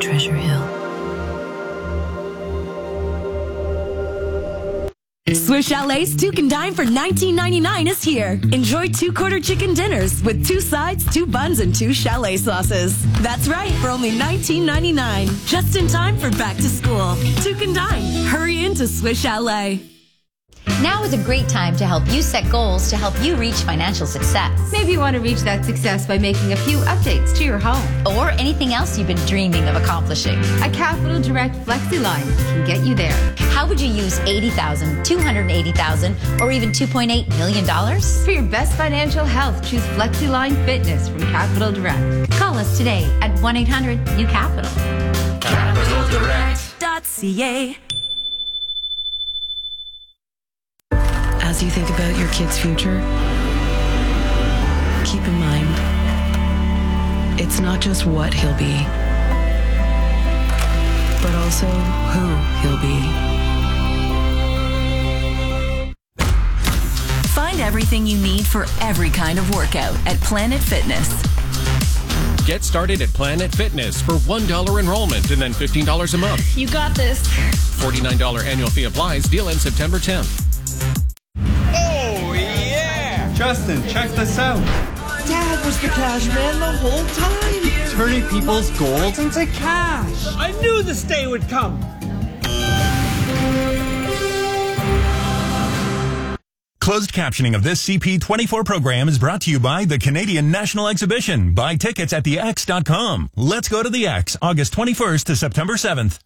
Treasure Hill. Swiss Chalet's Duke and Dine for $19.99 is here. Enjoy 2 quarter chicken dinners with 2 sides, 2 buns, and 2 chalet sauces. That's right, for only $19.99. Just in time for back to school. Duke and Dine. Hurry into Swiss Chalet. Now is a great time to help you set goals to help you reach financial success. Maybe you want to reach that success by making a few updates to your home. Or anything else you've been dreaming of accomplishing. A Capital Direct FlexiLine can get you there. How would you use $80,000, $280,000, or even $2.8 million? For your best financial health, choose FlexiLine Fitness from Capital Direct. Call us today at 1-800-NEW-CAPITAL. CapitalDirect.ca. As you think about your kid's future, keep in mind, it's not just what he'll be, but also who he'll be. Find everything you need for every kind of workout at Planet Fitness. Get started at Planet Fitness for $1 enrollment and then $15 a month. You got this. $49 annual fee applies. Deal ends September 10th. Justin, check this out. Dad was the cash man the whole time. Turning people's gold into cash. I knew this day would come. Closed captioning of this CP24 program is brought to you by the Canadian National Exhibition. Buy tickets at thex.com. Let's go to the X, August 21st to September 7th.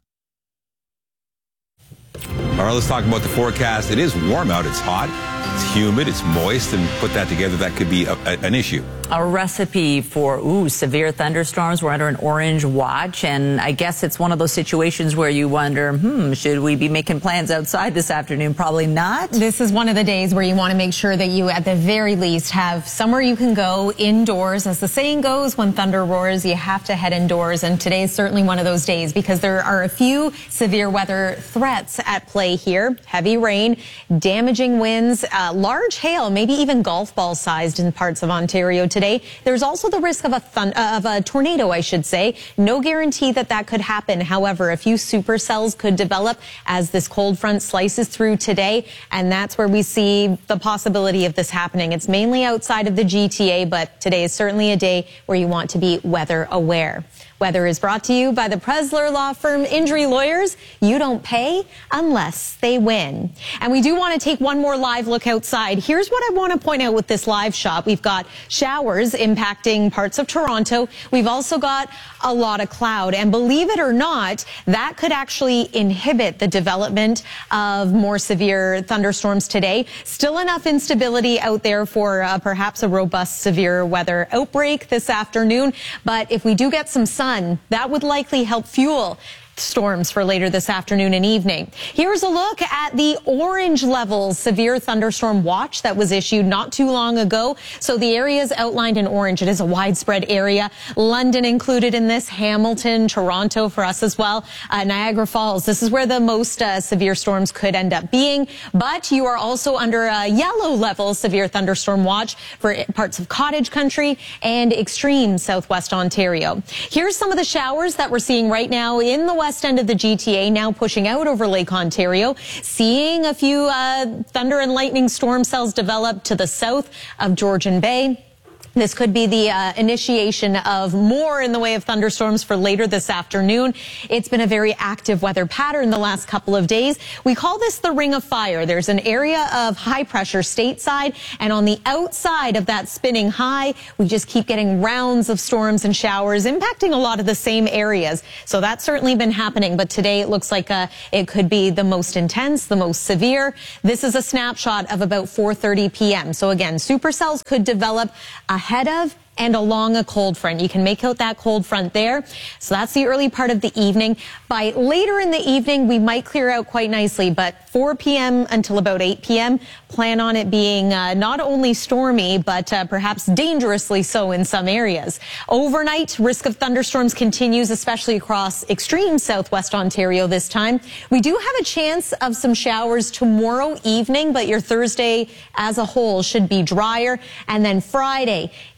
All right, let's talk about the forecast. It is warm out. It's hot. It's humid. It's moist. And put that together, that could be an issue. A recipe for, severe thunderstorms. We're under an orange watch. And I guess it's one of those situations where you wonder, should we be making plans outside this afternoon? Probably not. This is one of the days where you want to make sure that you, at the very least, have somewhere you can go indoors. As the saying goes, when thunder roars, you have to head indoors. And today is certainly one of those days because there are a few severe weather threats at play here. Heavy rain, damaging winds, large hail, maybe even golf ball sized in parts of Ontario today. There's also the risk of a tornado, I should say. No guarantee that that could happen. However, a few supercells could develop as this cold front slices through today, and that's where we see the possibility of this happening. It's mainly outside of the GTA, but today is certainly a day where you want to be weather aware. Weather is brought to you by the Presler Law Firm Injury Lawyers. You don't pay unless they win. And we do want to take one more live look outside. Here's what I want to point out with this live shot. We've got showers impacting parts of Toronto. We've also got a lot of cloud. And believe it or not, that could actually inhibit the development of more severe thunderstorms today. Still enough instability out there for perhaps a robust severe weather outbreak this afternoon. But if we do get some sun, that would likely help fuel storms for later this afternoon and evening. Here's a look at the orange level severe thunderstorm watch that was issued not too long ago. So the areas outlined in orange, it is a widespread area. London included in this, Hamilton, Toronto for us as well, Niagara Falls. This is where the most severe storms could end up being. But you are also under a yellow level severe thunderstorm watch for parts of cottage country and extreme southwest Ontario. Here's some of the showers that we're seeing right now in the west end of the GTA, now pushing out over Lake Ontario, seeing a few thunder and lightning storm cells develop to the south of Georgian Bay. This could be the initiation of more in the way of thunderstorms for later this afternoon. It's been a very active weather pattern the last couple of days. We call this the Ring of Fire. There's an area of high pressure stateside, and on the outside of that spinning high, we just keep getting rounds of storms and showers impacting a lot of the same areas. So that's certainly been happening, but today it looks like it could be the most intense, the most severe. This is a snapshot of about 4:30 p.m. So again, supercells could develop ahead of and along a cold front. You can make out that cold front there. So that's the early part of the evening. By later in the evening, we might clear out quite nicely, but 4 p.m. until about 8 p.m., plan on it being not only stormy, but perhaps dangerously so in some areas. Overnight, risk of thunderstorms continues, especially across extreme southwest Ontario this time. We do have a chance of some showers tomorrow evening, but your Thursday as a whole should be drier. And then Friday into the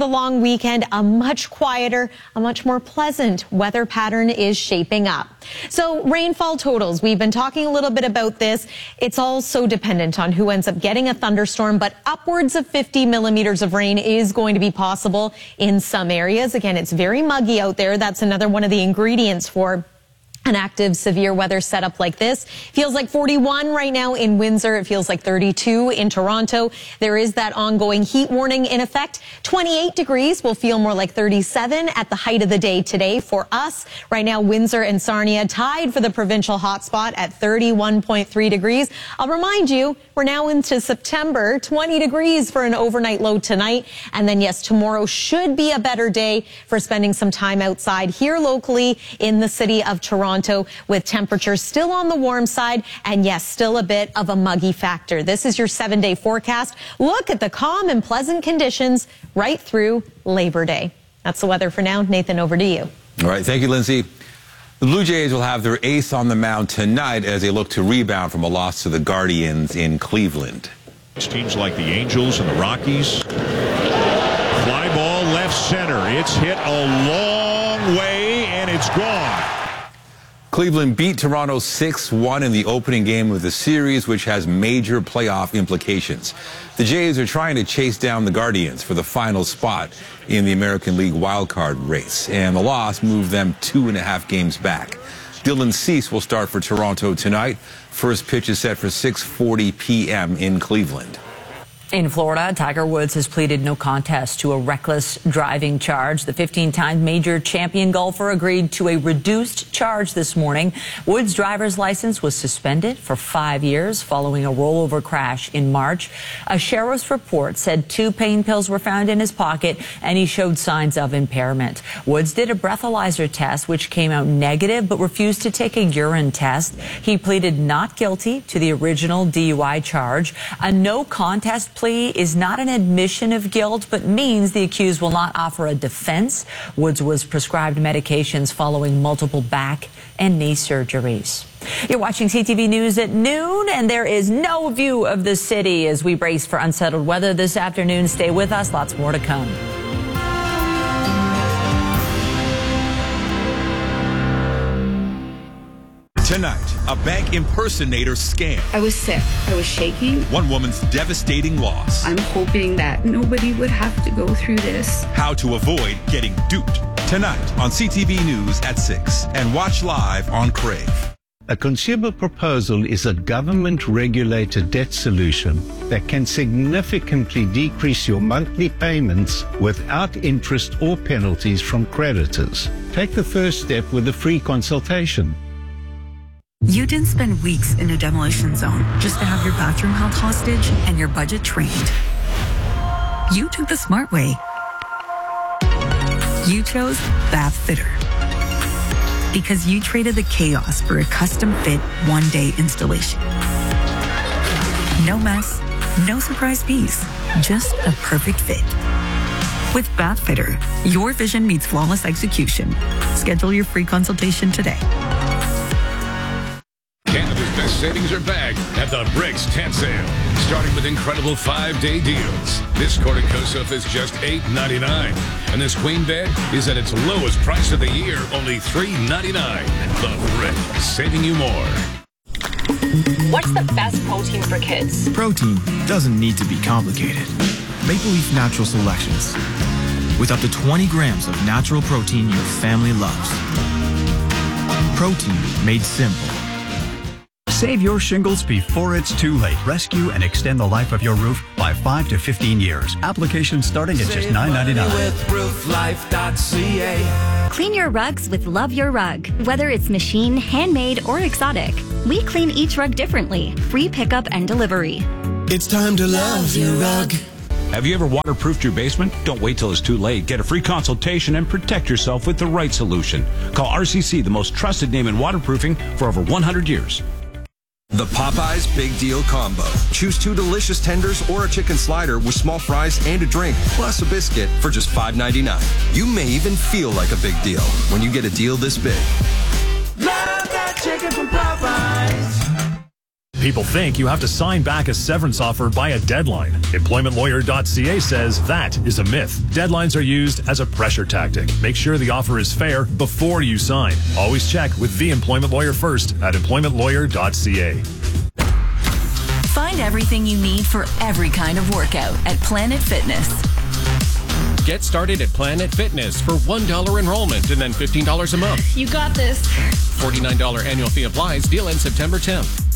the long weekend, a much quieter, a much more pleasant weather pattern is shaping up. So rainfall totals, we've been talking a little bit about this. It's all so dependent on who ends up getting a thunderstorm, but upwards of 50 millimeters of rain is going to be possible in some areas. Again, it's very muggy out there. That's another one of the ingredients for an active severe weather setup like this. Feels like 41 right now in Windsor. It feels like 32 in Toronto. There is that ongoing heat warning in effect. 28 degrees will feel more like 37 at the height of the day today for us. Right now, Windsor and Sarnia tied for the provincial hotspot at 31.3 degrees. I'll remind you, we're now into September, 20 degrees for an overnight low tonight. And then, yes, tomorrow should be a better day for spending some time outside here locally in the city of Toronto, with temperatures still on the warm side and, yes, still a bit of a muggy factor. This is your 7-day forecast. Look at the calm and pleasant conditions right through Labor Day. That's the weather for now. Nathan, over to you. All right. Thank you, Lindsay. The Blue Jays will have their ace on the mound tonight as they look to rebound from a loss to the Guardians in Cleveland. Teams like the Angels and the Rockies. Fly ball left center. It's hit a long way and it's gone. Cleveland beat Toronto 6-1 in the opening game of the series, which has major playoff implications. The Jays are trying to chase down the Guardians for the final spot in the American League wildcard race, and the loss moved them 2.5 games back. Dylan Cease will start for Toronto tonight. First pitch is set for 6:40 p.m. in Cleveland. In Florida, Tiger Woods has pleaded no contest to a reckless driving charge. The 15-time major champion golfer agreed to a reduced charge this morning. Woods' driver's license was suspended for 5 years following a rollover crash in March. A sheriff's report said 2 pain pills were found in his pocket and he showed signs of impairment. Woods did a breathalyzer test, which came out negative, but refused to take a urine test. He pleaded not guilty to the original DUI charge. A no contest plea is not an admission of guilt, but means the accused will not offer a defense. Woods was prescribed medications following multiple back and knee surgeries. You're watching CTV News at noon, and there is no view of the city as we brace for unsettled weather this afternoon. Stay with us. Lots more to come. Tonight, a bank impersonator scam. I was sick. I was shaking. One woman's devastating loss. I'm hoping that nobody would have to go through this. How to avoid getting duped. Tonight on CTV News at 6 and watch live on Crave. A consumer proposal is a government-regulated debt solution that can significantly decrease your monthly payments without interest or penalties from creditors. Take the first step with a free consultation. You didn't spend weeks in a demolition zone just to have your bathroom held hostage and your budget trained. You took the smart way. You chose Bath Fitter. Because you traded the chaos for a custom-fit, one-day installation. No mess, no surprise piece, just a perfect fit. With Bath Fitter, your vision meets flawless execution. Schedule your free consultation today. Canada's best savings are back at the Bricks Tent Sale, starting with incredible 5-day deals. This Cortico sofa is just $8.99, and this queen bed is at its lowest price of the year, only $3.99. The Bricks, saving you more. What's the best protein for kids? Protein doesn't need to be complicated. Maple Leaf Natural Selections, with up to 20 grams of natural protein your family loves. Protein made simple. Save your shingles before it's too late. Rescue and extend the life of your roof by 5 to 15 years. Application starting at just $9.99. with rooflife.ca. Clean your rugs with Love Your Rug. Whether it's machine, handmade, or exotic, we clean each rug differently. Free pickup and delivery. It's time to love your rug. Have you ever waterproofed your basement? Don't wait till it's too late. Get a free consultation and protect yourself with the right solution. Call RCC, the most trusted name in waterproofing for over 100 years. The Popeyes Big Deal Combo. Choose 2 delicious tenders or a chicken slider with small fries and a drink, plus a biscuit for just $5.99. You may even feel like a big deal when you get a deal this big. Love that chicken from Popeyes. People think you have to sign back a severance offer by a deadline. EmploymentLawyer.ca says that is a myth. Deadlines are used as a pressure tactic. Make sure the offer is fair before you sign. Always check with the employment lawyer first at EmploymentLawyer.ca. Find everything you need for every kind of workout at Planet Fitness. Get started at Planet Fitness for $1 enrollment and then $15 a month. You got this. $49 annual fee applies. Deal ends September 10th.